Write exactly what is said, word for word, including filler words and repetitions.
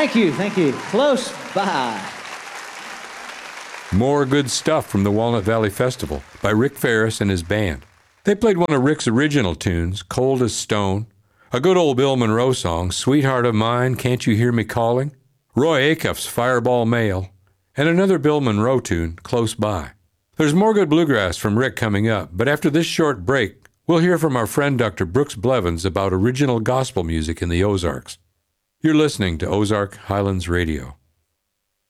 Thank you, thank you. Close by. More good stuff from the Walnut Valley Festival by Rick Ferris and his band. They played one of Rick's original tunes, Cold as Stone, a good old Bill Monroe song, Sweetheart of Mine, Can't You Hear Me Calling, Roy Acuff's Fireball Mail, and another Bill Monroe tune, Close By. There's more good bluegrass from Rick coming up, but after this short break, we'll hear from our friend Doctor Brooks Blevins about original gospel music in the Ozarks. You're listening to Ozark Highlands Radio.